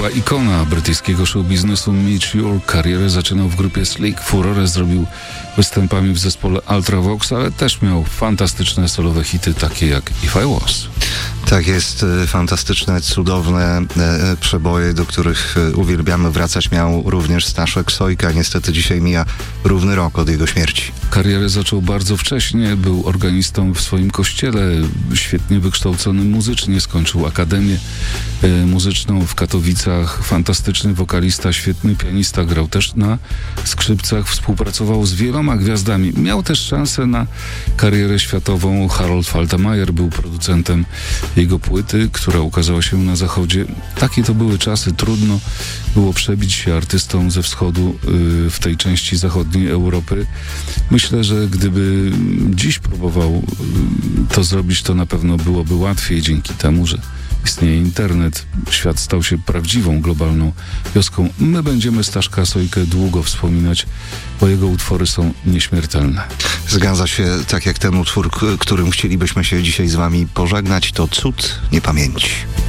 była ikona brytyjskiego showbiznesu. Mitch Ure karierę zaczynał w grupie Slick. Furorę zrobił występami w zespole Ultravox, ale też miał fantastyczne solowe hity, takie jak If I Was. Tak jest, fantastyczne, cudowne przeboje, do których uwielbiamy wracać, miał również Staszek Sojka. Niestety dzisiaj mija równy rok od jego śmierci. Karierę zaczął bardzo wcześnie, był organistą w swoim kościele, świetnie wykształcony muzycznie, skończył akademię muzyczną w Katowicach, fantastyczny wokalista, świetny pianista, grał też na skrzypcach, współpracował z wieloma gwiazdami. Miał też szansę na karierę światową. Harold Faltermeyer był producentem jego płyty, która ukazała się na zachodzie. Takie to były czasy, trudno było przebić się artystom ze wschodu w tej części zachodniej Europy. Myślę, że gdyby dziś próbował to zrobić, to na pewno byłoby łatwiej dzięki temu, że istnieje internet. Świat stał się prawdziwą, globalną wioską. My będziemy Staszka Sojkę długo wspominać, bo jego utwory są nieśmiertelne. Zgadza się, tak jak ten utwór, którym chcielibyśmy się dzisiaj z wami pożegnać, to Cud Niepamięci.